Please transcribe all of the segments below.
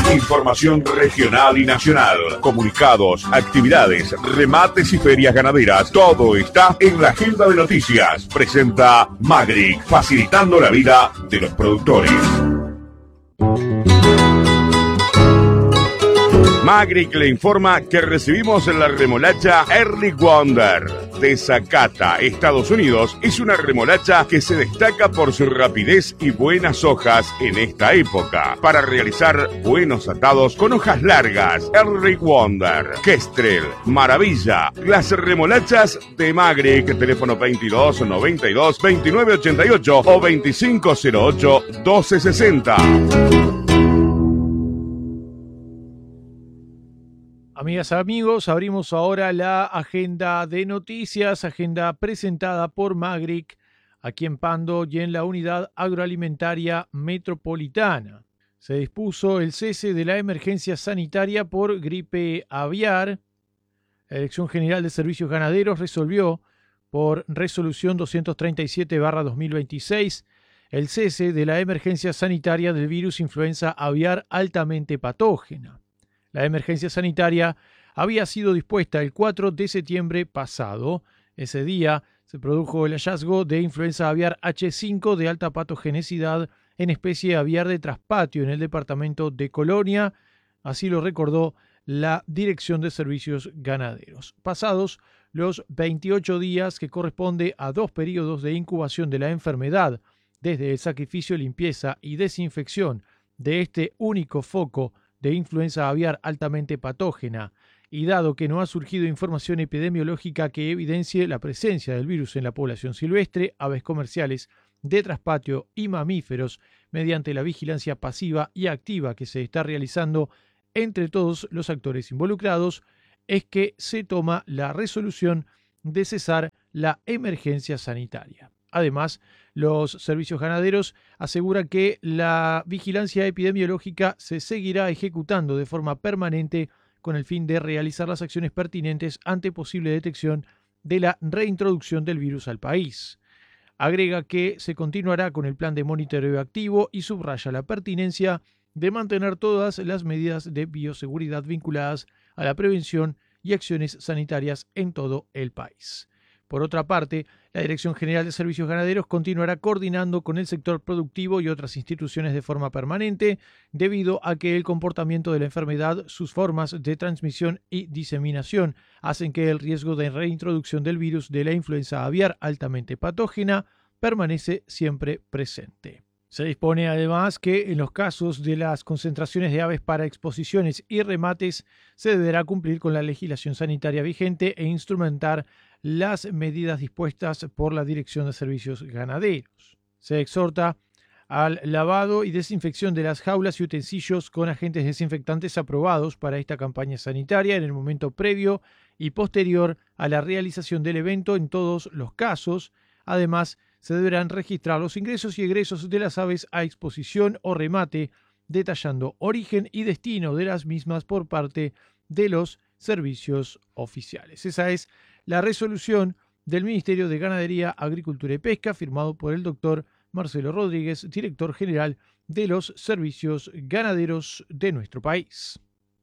Información regional y nacional, comunicados, actividades, remates y ferias ganaderas. Todo está en la agenda de noticias. Presenta Magric, facilitando la vida de los productores. Magric le informa que recibimos la remolacha Early Wonder de Zacata, Estados Unidos. Es una remolacha que se destaca por su rapidez y buenas hojas en esta época, para realizar buenos atados con hojas largas. Early Wonder, Kestrel, Maravilla, las remolachas de Magric. Teléfono 22 92 29 88 o 2508 1260. Amigas, amigos, abrimos ahora la agenda de noticias, agenda presentada por Magric, aquí en Pando y en la Unidad Agroalimentaria Metropolitana. Se dispuso el cese de la emergencia sanitaria por gripe aviar. La Dirección General de Servicios Ganaderos resolvió, por resolución 237/2026, el cese de la emergencia sanitaria del virus influenza aviar altamente patógena. La emergencia sanitaria había sido dispuesta el 4 de septiembre pasado. Ese día se produjo el hallazgo de influenza aviar H5 de alta patogenicidad en especie aviar de traspatio en el departamento de Colonia. Así lo recordó la Dirección de Servicios Ganaderos. Pasados los 28 días que corresponde a 2 periodos de incubación de la enfermedad, desde el sacrificio, limpieza y desinfección de este único foco de influenza aviar altamente patógena, y dado que no ha surgido información epidemiológica que evidencie la presencia del virus en la población silvestre, aves comerciales, de traspatio y mamíferos, mediante la vigilancia pasiva y activa que se está realizando entre todos los actores involucrados, es que se toma la resolución de cesar la emergencia sanitaria. Además, los servicios ganaderos aseguran que la vigilancia epidemiológica se seguirá ejecutando de forma permanente con el fin de realizar las acciones pertinentes ante posible detección de la reintroducción del virus al país. Agrega que se continuará con el plan de monitoreo activo y subraya la pertinencia de mantener todas las medidas de bioseguridad vinculadas a la prevención y acciones sanitarias en todo el país. Por otra parte, la Dirección General de Servicios Ganaderos continuará coordinando con el sector productivo y otras instituciones de forma permanente, debido a que el comportamiento de la enfermedad, sus formas de transmisión y diseminación hacen que el riesgo de reintroducción del virus de la influenza aviar altamente patógena permanece siempre presente. Se dispone además que en los casos de las concentraciones de aves para exposiciones y remates se deberá cumplir con la legislación sanitaria vigente e instrumentar las medidas dispuestas por la Dirección de Servicios Ganaderos. Se exhorta al lavado y desinfección de las jaulas y utensilios con agentes desinfectantes aprobados para esta campaña sanitaria en el momento previo y posterior a la realización del evento en todos los casos. Además, se deberán registrar los ingresos y egresos de las aves a exposición o remate, detallando origen y destino de las mismas por parte de los servicios oficiales. Esa es la resolución del Ministerio de Ganadería, Agricultura y Pesca, firmado por el doctor Marcelo Rodríguez, director general de los servicios ganaderos de nuestro país.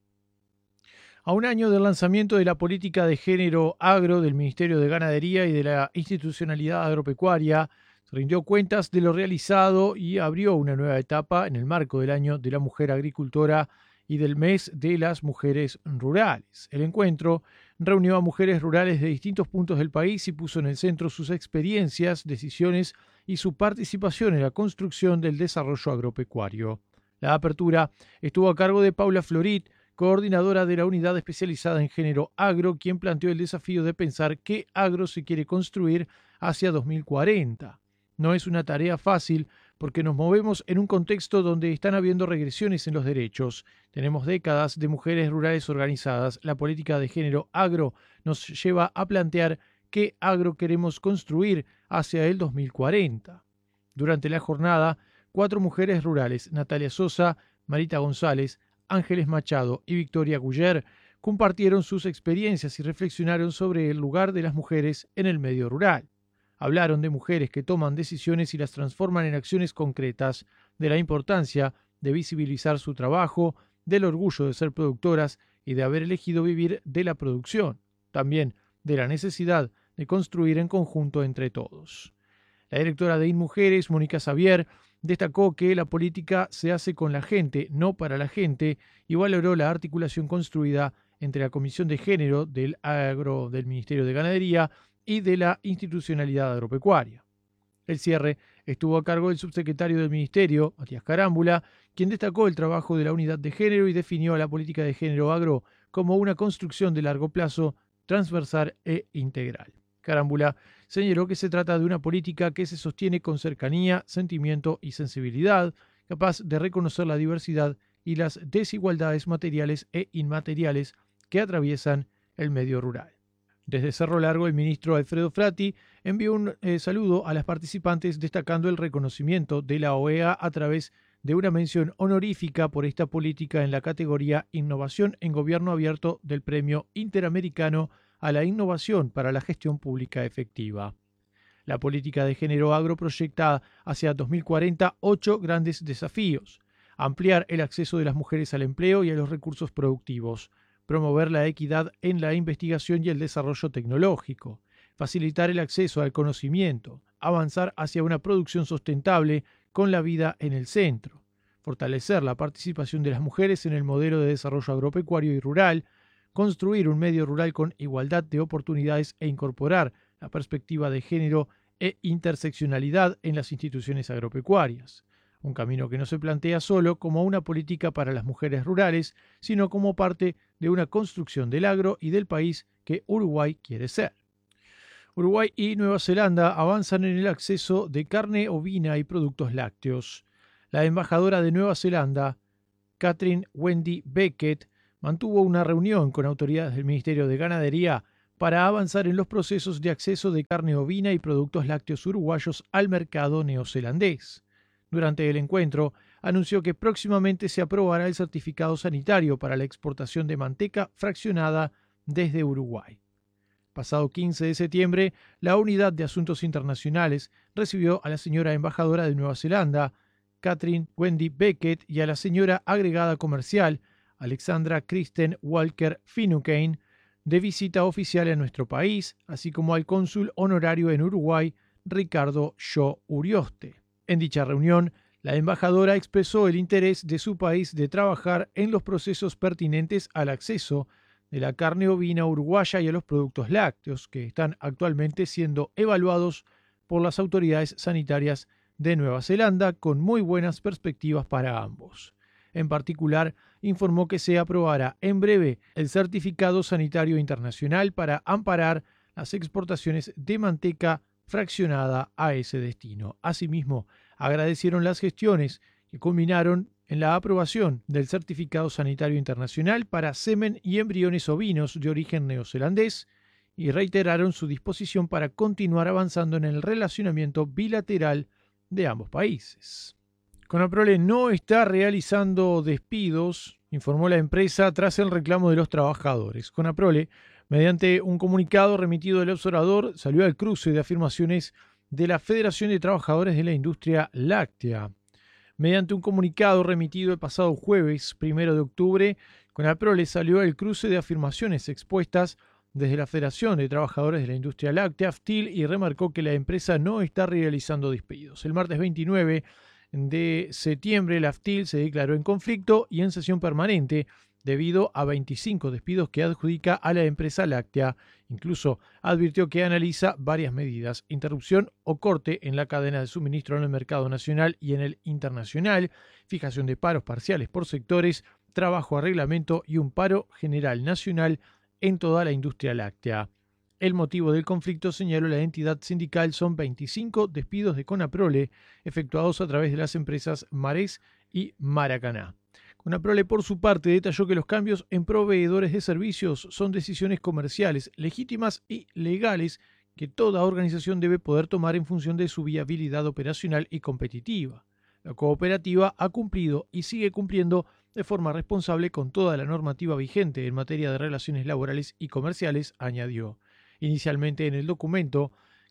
A un año del lanzamiento de la política de género agro del Ministerio de Ganadería y de la institucionalidad agropecuaria, se rindió cuentas de lo realizado y abrió una nueva etapa en el marco del Año de la Mujer Agricultora y del Mes de las Mujeres Rurales. El encuentro reunió a mujeres rurales de distintos puntos del país y puso en el centro sus experiencias, decisiones y su participación en la construcción del desarrollo agropecuario. La apertura estuvo a cargo de Paula Florit, coordinadora de la unidad especializada en género agro, quien planteó el desafío de pensar qué agro se quiere construir hacia 2040. No es una tarea fácil porque nos movemos en un contexto donde están habiendo regresiones en los derechos. Tenemos décadas de mujeres rurales organizadas. La política de género agro nos lleva a plantear qué agro queremos construir hacia el 2040. Durante la jornada, 4 mujeres rurales, Natalia Sosa, Marita González, Ángeles Machado y Victoria Guller, compartieron sus experiencias y reflexionaron sobre el lugar de las mujeres en el medio rural. Hablaron de mujeres que toman decisiones y las transforman en acciones concretas, de la importancia de visibilizar su trabajo, del orgullo de ser productoras y de haber elegido vivir de la producción, también de la necesidad de construir en conjunto entre todos. La directora de InMujeres, Mónica Xavier, destacó que la política se hace con la gente, no para la gente, y valoró la articulación construida entre la Comisión de Género del Ministerio de Ganadería y de la institucionalidad agropecuaria. El cierre estuvo a cargo del subsecretario del Ministerio, Matías Carámbula, quien destacó el trabajo de la unidad de género y definió a la política de género agro como una construcción de largo plazo, transversal e integral. Carámbula señaló que se trata de una política que se sostiene con cercanía, sentimiento y sensibilidad, capaz de reconocer la diversidad y las desigualdades materiales e inmateriales que atraviesan el medio rural. Desde Cerro Largo, el ministro Alfredo Frati envió un saludo a las participantes destacando el reconocimiento de la OEA a través de una mención honorífica por esta política en la categoría Innovación en Gobierno Abierto del Premio Interamericano a la Innovación para la Gestión Pública Efectiva. La política de género agro proyecta hacia 2040 8 grandes desafíos: ampliar el acceso de las mujeres al empleo y a los recursos productivos, promover la equidad en la investigación y el desarrollo tecnológico, facilitar el acceso al conocimiento, avanzar hacia una producción sustentable con la vida en el centro, fortalecer la participación de las mujeres en el modelo de desarrollo agropecuario y rural, construir un medio rural con igualdad de oportunidades e incorporar la perspectiva de género e interseccionalidad en las instituciones agropecuarias. Un camino que no se plantea solo como una política para las mujeres rurales, sino como parte de una construcción del agro y del país que Uruguay quiere ser. Uruguay y Nueva Zelanda avanzan en el acceso de carne ovina y productos lácteos. La embajadora de Nueva Zelanda, Catherine Wendy Beckett, mantuvo una reunión con autoridades del Ministerio de Ganadería para avanzar en los procesos de acceso de carne ovina y productos lácteos uruguayos al mercado neozelandés. Durante el encuentro, anunció que próximamente se aprobará el certificado sanitario para la exportación de manteca fraccionada desde Uruguay. Pasado 15 de septiembre, la Unidad de Asuntos Internacionales recibió a la señora embajadora de Nueva Zelanda, Catherine Wendy Beckett, y a la señora agregada comercial, Alexandra Kristen Walker Finucane, de visita oficial en nuestro país, así como al cónsul honorario en Uruguay, Ricardo Yo Urioste. En dicha reunión, la embajadora expresó el interés de su país de trabajar en los procesos pertinentes al acceso de la carne ovina uruguaya y a los productos lácteos, que están actualmente siendo evaluados por las autoridades sanitarias de Nueva Zelanda con muy buenas perspectivas para ambos. En particular, informó que se aprobará en breve el Certificado Sanitario Internacional para amparar las exportaciones de manteca fraccionada a ese destino. Asimismo, agradecieron las gestiones que culminaron en la aprobación del Certificado Sanitario Internacional para semen y embriones ovinos de origen neozelandés y reiteraron su disposición para continuar avanzando en el relacionamiento bilateral de ambos países. Conaprole no está realizando despidos, informó la empresa tras el reclamo de los trabajadores. Conaprole, mediante un comunicado remitido del observador, salió al cruce de afirmaciones de la Federación de Trabajadores de la Industria Láctea. Mediante un comunicado remitido el pasado jueves 1 de octubre, Conaprole salió al cruce de afirmaciones expuestas desde la Federación de Trabajadores de la Industria Láctea, FTIL, y remarcó que la empresa no está realizando despidos. El martes 29 de septiembre, la FTIL se declaró en conflicto y en sesión permanente debido a 25 despidos que adjudica a la empresa láctea. Incluso advirtió que analiza varias medidas: interrupción o corte en la cadena de suministro en el mercado nacional y en el internacional, fijación de paros parciales por sectores, trabajo a reglamento y un paro general nacional en toda la industria láctea. El motivo del conflicto, señaló la entidad sindical, son 25 despidos de Conaprole efectuados a través de las empresas Marés y Maracaná. Conaprole, por su parte, detalló que los cambios en proveedores de servicios son decisiones comerciales legítimas y legales que toda organización debe poder tomar en función de su viabilidad operacional y competitiva. La cooperativa ha cumplido y sigue cumpliendo de forma responsable con toda la normativa vigente en materia de relaciones laborales y comerciales, añadió. Inicialmente en el documento,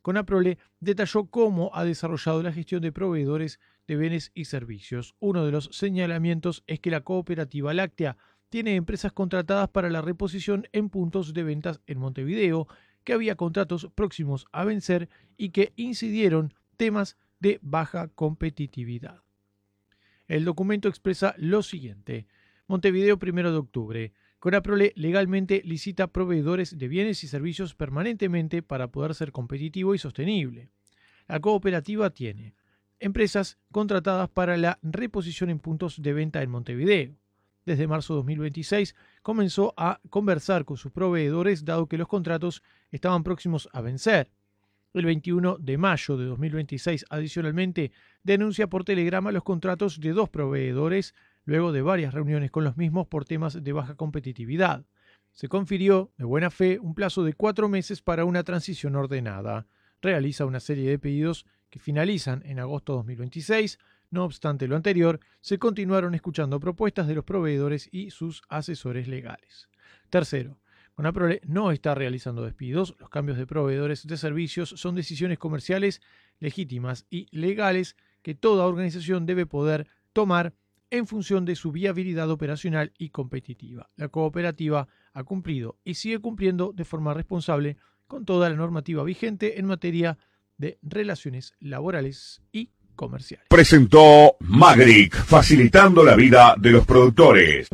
Conaprole detalló cómo ha desarrollado la gestión de proveedores de bienes y servicios. Uno de los señalamientos es que la cooperativa láctea tiene empresas contratadas para la reposición en puntos de ventas en Montevideo, que había contratos próximos a vencer y que incidieron temas de baja competitividad. El documento expresa lo siguiente. Montevideo, 1 de octubre. Conaprole legalmente licita proveedores de bienes y servicios permanentemente para poder ser competitivo y sostenible. La cooperativa tiene empresas contratadas para la reposición en puntos de venta en Montevideo. Desde marzo de 2026 comenzó a conversar con sus proveedores dado que los contratos estaban próximos a vencer. El 21 de mayo de 2026, adicionalmente, denuncia por telegrama los contratos de 2 proveedores luego de varias reuniones con los mismos por temas de baja competitividad. Se confirió, de buena fe, un plazo de 4 meses para una transición ordenada. Realiza una serie de pedidos que finalizan en agosto de 2026. No obstante lo anterior, se continuaron escuchando propuestas de los proveedores y sus asesores legales. Tercero, Conaprole no está realizando despidos. Los cambios de proveedores de servicios son decisiones comerciales legítimas y legales que toda organización debe poder tomar en función de su viabilidad operacional y competitiva. La cooperativa ha cumplido y sigue cumpliendo de forma responsable con toda la normativa vigente en materia de relaciones laborales y comerciales. Presentó Magric, facilitando la vida de los productores.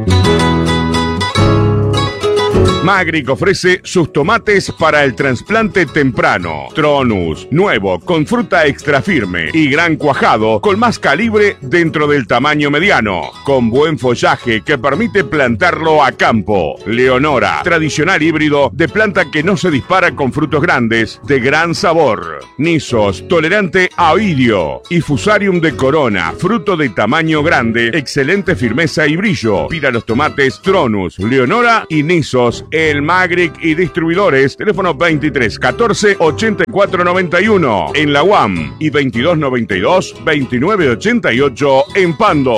Magric ofrece sus tomates para el trasplante temprano. Tronus, nuevo, con fruta extra firme y gran cuajado, con más calibre dentro del tamaño mediano, con buen follaje que permite plantarlo a campo. Leonora, tradicional híbrido de planta que no se dispara con frutos grandes, de gran sabor. Nisos, tolerante a oidio. Y Fusarium de Corona, fruto de tamaño grande, excelente firmeza y brillo. Pida los tomates Tronus, Leonora y Nisos, el Magric y distribuidores, teléfono 23 14 84 91 en la UAM y 22 92 29 88 en Pando.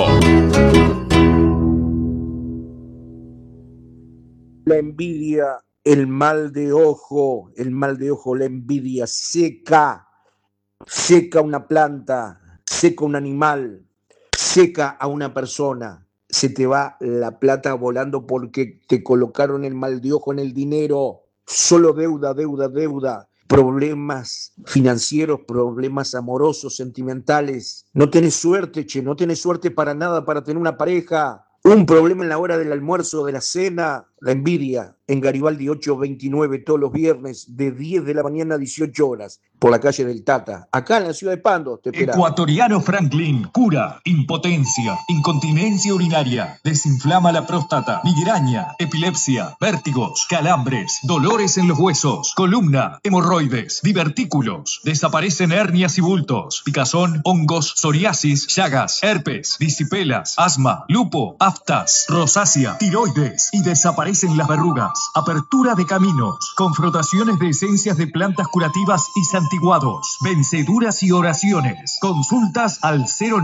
La envidia, el mal de ojo, la envidia seca una planta, seca un animal, seca a una persona. Se te va la plata volando porque te colocaron el mal de ojo en el dinero. Solo deuda. Problemas financieros, problemas amorosos, sentimentales. No tenés suerte, no tenés suerte para nada para tener una pareja. Un problema en la hora del almuerzo, de la cena. La envidia, en Garibaldi 829, todos los viernes, de 10 de la mañana a 18 horas, por la calle del Tata, acá en la ciudad de Pando. Te esperamos. Ecuatoriano Franklin cura impotencia, incontinencia urinaria, desinflama la próstata, migraña, epilepsia, vértigos, calambres, dolores en los huesos, columna, hemorroides, divertículos, desaparecen hernias y bultos, picazón, hongos, psoriasis, llagas, herpes, disipelas, asma, lupo, aftas, rosácea, tiroides y desaparecen las verrugas, apertura de caminos, confrontaciones de esencias de plantas curativas y santiguados, venceduras y oraciones. Consultas al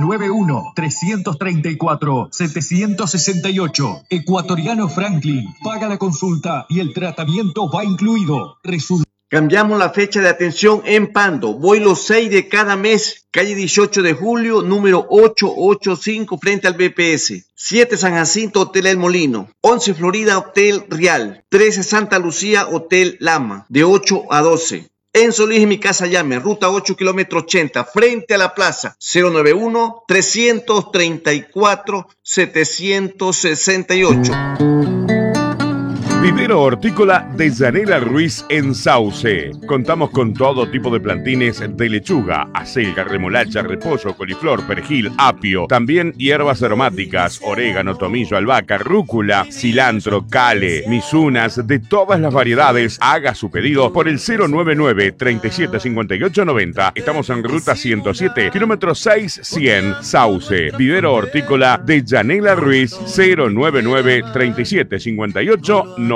091-334-768. Ecuatoriano Franklin. Paga la consulta y el tratamiento va incluido. Cambiamos la fecha de atención en Pando. Voy los 6 de cada mes. Calle 18 de julio, número 885, frente al BPS. 7 San Jacinto, Hotel El Molino. 11 Florida, Hotel Real. 13 Santa Lucía, Hotel Lama. De 8 a 12. En Solís y Mi Casa Llame, ruta 8, kilómetro 80, frente a la plaza. 091-334-768. Vivero Hortícola de Yanela Ruiz en Sauce. Contamos con todo tipo de plantines de lechuga, acelga, remolacha, repollo, coliflor, perejil, apio. También hierbas aromáticas, orégano, tomillo, albahaca, rúcula, cilantro, cale, misunas, de todas las variedades. Haga su pedido por el 099-375890. Estamos en ruta 107, kilómetro 6100, Sauce. Vivero Hortícola de Yanela Ruiz, 099-375890.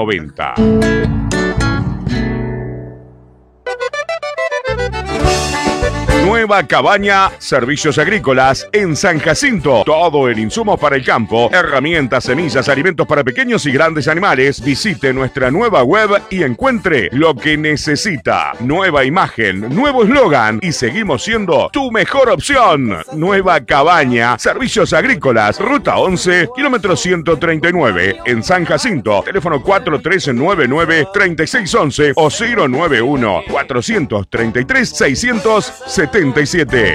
Nueva Cabaña, servicios agrícolas en San Jacinto. Todo el insumo para el campo, herramientas, semillas, alimentos para pequeños y grandes animales. Visite nuestra nueva web y encuentre lo que necesita. Nueva imagen, nuevo eslogan y seguimos siendo tu mejor opción. Nueva Cabaña, servicios agrícolas, ruta 11, kilómetro 139, en San Jacinto. Teléfono 4399-3611 o 091-433-677.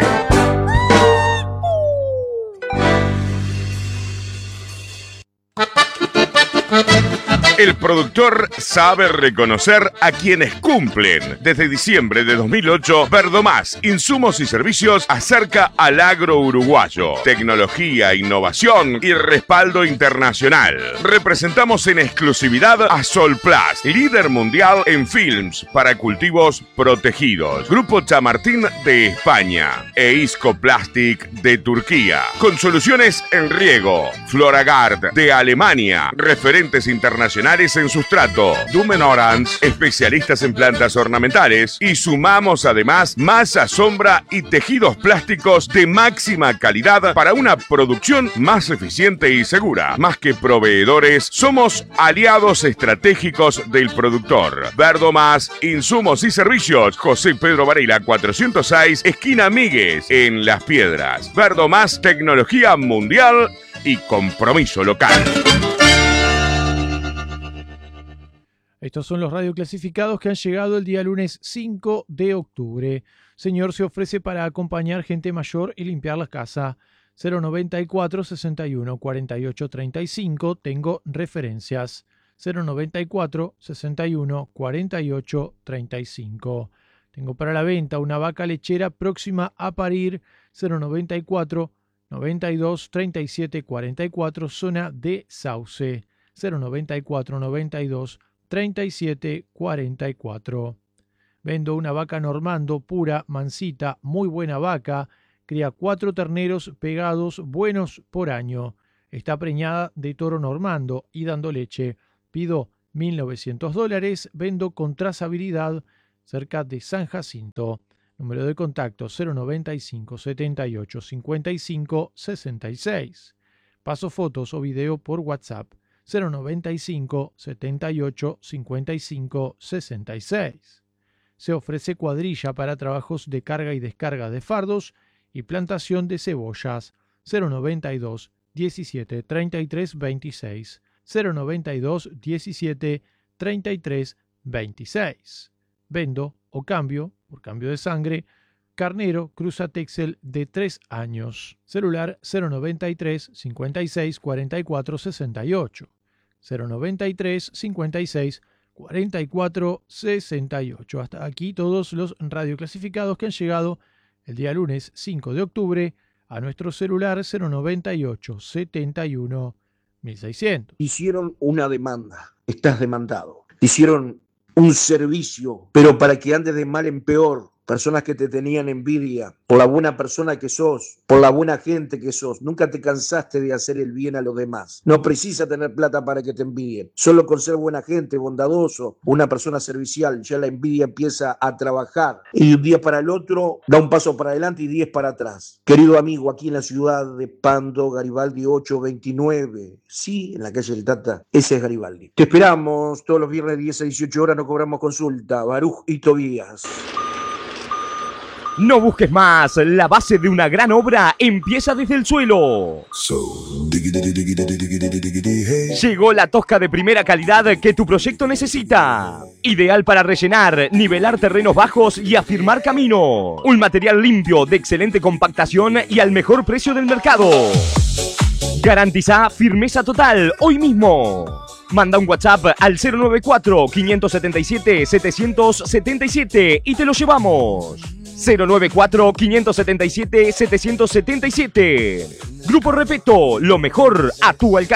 El productor sabe reconocer a quienes cumplen. Desde diciembre de 2008, Verdomás, insumos y servicios acerca al agro uruguayo. Tecnología, innovación y respaldo internacional. Representamos en exclusividad a Solplast, líder mundial en films para cultivos protegidos. Grupo Chamartín de España e Isco Plastic de Turquía. Con soluciones en riego. Floragard de Alemania. Referentes internacionales en sustrato. Dumen Orange, especialistas en plantas ornamentales. Y sumamos además masa, sombra y tejidos plásticos de máxima calidad para una producción más eficiente y segura. Más que proveedores, somos aliados estratégicos del productor. Verdomás, insumos y servicios. José Pedro Varela 406, esquina Míguez, en Las Piedras. Verdomás, tecnología mundial y compromiso local. Estos son los radioclasificados que han llegado el día lunes 5 de octubre. Señor se ofrece para acompañar gente mayor y limpiar la casa. 094 61 48 35. Tengo referencias. 094 61 48 35. Tengo para la venta una vaca lechera próxima a parir. 094 92 37 44. Zona de Sauce. 094 92 37 44. Vendo una vaca normando, pura, mansita, muy buena vaca. Cría 4 terneros pegados, buenos por año. Está preñada de toro normando y dando leche. Pido $1.900. Vendo con trazabilidad cerca de San Jacinto. Número de contacto 095 78 55 66. Paso fotos o video por WhatsApp 095 78 55 66. Se ofrece cuadrilla para trabajos de carga y descarga de fardos y plantación de cebollas. 092 17 33 26. 092 17 33 26. Vendo o cambio, por cambio de sangre, carnero cruza Texel de 3 años. Celular 093 56 44 68. 093 56 44 68. Hasta aquí todos los radioclasificados que han llegado el día lunes 5 de octubre a nuestro celular 098 71 1600. Hicieron una demanda, estás demandado. Hicieron un servicio, pero para que andes de mal en peor. Personas que te tenían envidia por la buena persona que sos, por la buena gente que sos. Nunca te cansaste de hacer el bien a los demás. No precisa tener plata para que te envidien. Solo con ser buena gente, bondadoso, una persona servicial, ya la envidia empieza a trabajar. Y de un día para el otro da un paso para adelante y 10 para atrás. Querido amigo, aquí en la ciudad de Pando, Garibaldi 829. Sí, en la calle del Tata. Ese es Garibaldi. Te esperamos todos los viernes de 10 a 18 horas. No cobramos consulta. Baruch y Tobías. No busques más, la base de una gran obra empieza desde el suelo. Llegó la tosca de primera calidad que tu proyecto necesita. Ideal para rellenar, nivelar terrenos bajos y afirmar camino. Un material limpio, de excelente compactación y al mejor precio del mercado. Garantiza firmeza total hoy mismo. Manda un WhatsApp al 094-577-777 y te lo llevamos. 094-577-777. Grupo Repeto, lo mejor a tu alcance.